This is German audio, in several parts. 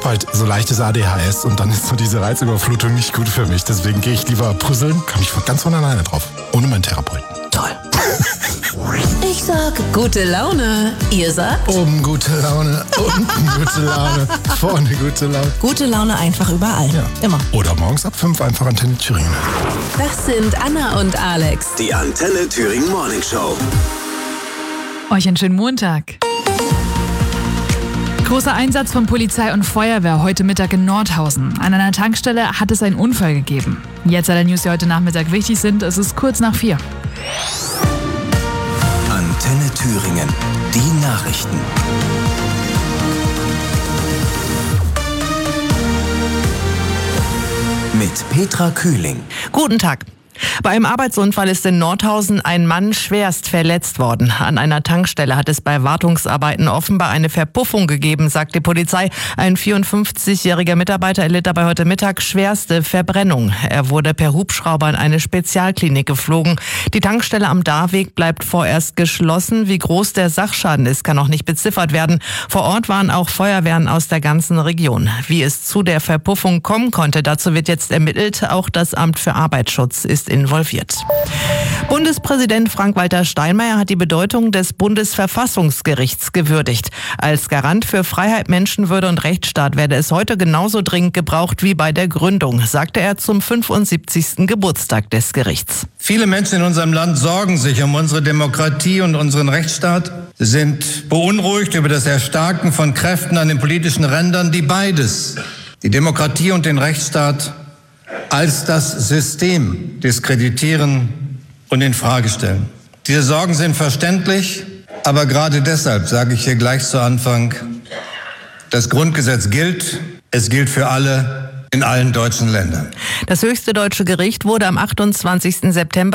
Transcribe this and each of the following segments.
halt so leichtes ADHS und dann ist so diese Reizüberflutung nicht gut für mich. Deswegen gehe ich lieber puzzeln, komme ich ganz von alleine drauf. Ohne meinen Therapeuten. Toll. Ich sag gute Laune. Ihr sagt? Oben gute Laune, unten gute Laune, vorne gute Laune. Gute Laune einfach überall. Ja. Immer. Oder morgens ab 5 einfach Antenne Thüringen. Das sind Anna und Alex. Die Antenne Thüringen Morning Show. Euch einen schönen Montag. Großer Einsatz von Polizei und Feuerwehr heute Mittag in Nordhausen. An einer Tankstelle hat es einen Unfall gegeben. Jetzt alle News, die heute Nachmittag wichtig sind. Es ist kurz nach 4. Antenne Thüringen. Die Nachrichten. Mit Petra Kühling. Guten Tag. Bei einem Arbeitsunfall ist in Nordhausen ein Mann schwerst verletzt worden. An einer Tankstelle hat es bei Wartungsarbeiten offenbar eine Verpuffung gegeben, sagt die Polizei. Ein 54-jähriger Mitarbeiter erlitt dabei heute Mittag schwerste Verbrennung. Er wurde per Hubschrauber in eine Spezialklinik geflogen. Die Tankstelle am Darweg bleibt vorerst geschlossen. Wie groß der Sachschaden ist, kann noch nicht beziffert werden. Vor Ort waren auch Feuerwehren aus der ganzen Region. Wie es zu der Verpuffung kommen konnte, dazu wird jetzt ermittelt. Auch das Amt für Arbeitsschutz ist involviert. Bundespräsident Frank-Walter Steinmeier hat die Bedeutung des Bundesverfassungsgerichts gewürdigt. Als Garant für Freiheit, Menschenwürde und Rechtsstaat werde es heute genauso dringend gebraucht wie bei der Gründung, sagte er zum 75. Geburtstag des Gerichts. Viele Menschen in unserem Land sorgen sich um unsere Demokratie und unseren Rechtsstaat. Sie sind beunruhigt über das Erstarken von Kräften an den politischen Rändern, die beides, die Demokratie und den Rechtsstaat, als das System diskreditieren und in Frage stellen. Diese Sorgen sind verständlich, aber gerade deshalb sage ich hier gleich zu Anfang, das Grundgesetz gilt, es gilt für alle in allen deutschen Ländern. Das höchste deutsche Gericht wurde am 28. September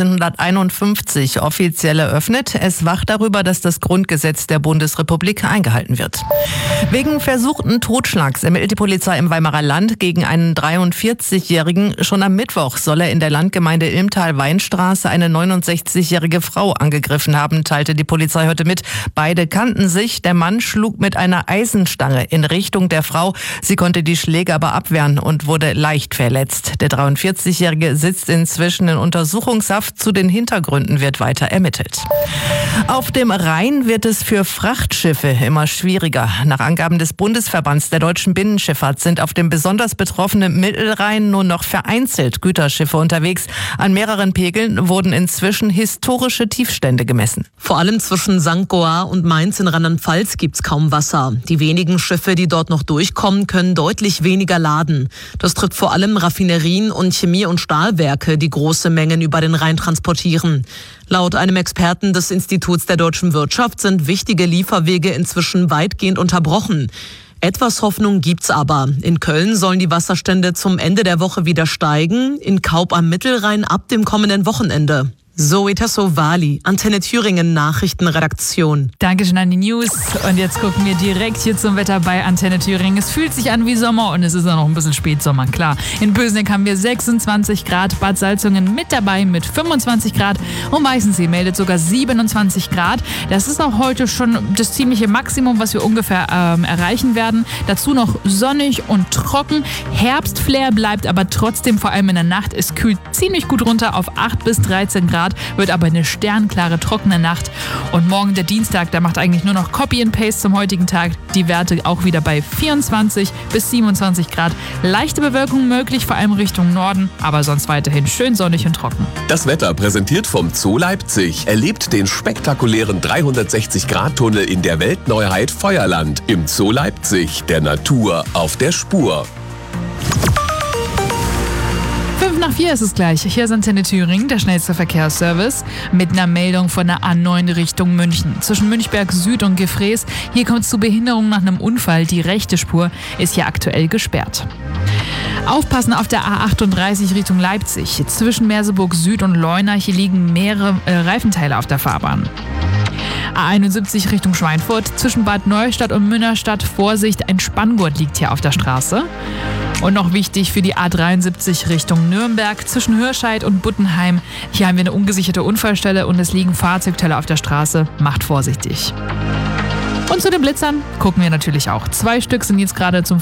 1951 offiziell eröffnet. Es wacht darüber, dass das Grundgesetz der Bundesrepublik eingehalten wird. Wegen versuchten Totschlags ermittelt die Polizei im Weimarer Land gegen einen 43-Jährigen. Schon am Mittwoch soll er in der Landgemeinde Ilmtal-Weinstraße eine 69-jährige Frau angegriffen haben, teilte die Polizei heute mit. Beide kannten sich. Der Mann schlug mit einer Eisenstange in Richtung der Frau. Sie konnte die Schläge aber abwehren und wurde leicht verletzt. Der 43-Jährige sitzt inzwischen in Untersuchungshaft. Zu den Hintergründen wird weiter ermittelt. Auf dem Rhein wird es für Frachtschiffe immer schwieriger. Nach Angaben des Bundesverbands der deutschen Binnenschifffahrt sind auf dem besonders betroffenen Mittelrhein nur noch vereinzelt Güterschiffe unterwegs. An mehreren Pegeln wurden inzwischen historische Tiefstände gemessen. Vor allem zwischen St. Goar und Mainz in Rheinland-Pfalz gibt's kaum Wasser. Die wenigen Schiffe, die dort noch durchkommen, können deutlich weniger laden. Das trifft vor allem Raffinerien und Chemie- und Stahlwerke, die große Mengen über den Rhein transportieren. Laut einem Experten des Instituts der deutschen Wirtschaft sind wichtige Lieferwege inzwischen weitgehend unterbrochen. Etwas Hoffnung gibt's aber. In Köln sollen die Wasserstände zum Ende der Woche wieder steigen, in Kaub am Mittelrhein ab dem kommenden Wochenende. Zoe Tassovali, Antenne Thüringen Nachrichtenredaktion. Dankeschön an die News. Und jetzt gucken wir direkt hier zum Wetter bei Antenne Thüringen. Es fühlt sich an wie Sommer und es ist auch noch ein bisschen Spätsommer, klar. In Bösneck haben wir 26 Grad, Bad Salzungen mit dabei mit 25 Grad und Weißensee meldet sogar 27 Grad. Das ist auch heute schon das ziemliche Maximum, was wir ungefähr erreichen werden. Dazu noch sonnig und trocken. Herbstflair bleibt aber trotzdem vor allem in der Nacht. Es kühlt ziemlich gut runter auf 8 bis 13 Grad. Wird aber eine sternklare, trockene Nacht. Und morgen der Dienstag, da macht eigentlich nur noch Copy and Paste zum heutigen Tag. Die Werte auch wieder bei 24 bis 27 Grad. Leichte Bewölkung möglich, vor allem Richtung Norden, aber sonst weiterhin schön sonnig und trocken. Das Wetter präsentiert vom Zoo Leipzig. Erlebt den spektakulären 360-Grad-Tunnel in der Weltneuheit Feuerland. Im Zoo Leipzig, der Natur auf der Spur. 3:55 ist es gleich. Hier ist Antenne Thüringen, der schnellste Verkehrsservice, mit einer Meldung von der A9 Richtung München. Zwischen Münchberg Süd und Gefrees, hier kommt es zu Behinderungen nach einem Unfall. Die rechte Spur ist hier aktuell gesperrt. Aufpassen auf der A38 Richtung Leipzig. Zwischen Merseburg Süd und Leuna, hier liegen mehrere Reifenteile auf der Fahrbahn. A71 Richtung Schweinfurt. Zwischen Bad Neustadt und Münnerstadt, Vorsicht, ein Spanngurt liegt hier auf der Straße. Und noch wichtig für die A73 Richtung Nürnberg. Zwischen Hürscheid und Buttenheim, hier haben wir eine ungesicherte Unfallstelle und es liegen Fahrzeugteile auf der Straße. Macht vorsichtig. Und zu den Blitzern gucken wir natürlich auch. 2 Stück sind jetzt gerade zum